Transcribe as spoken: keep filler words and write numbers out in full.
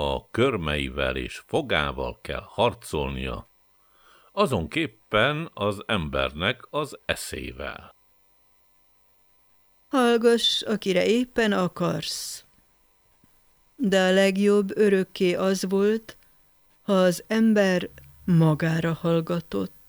a körmeivel és fogával kell harcolnia, azonképpen az embernek az eszével. Hallgass, akire éppen akarsz. De a legjobb örökké az volt, ha az ember magára hallgatott.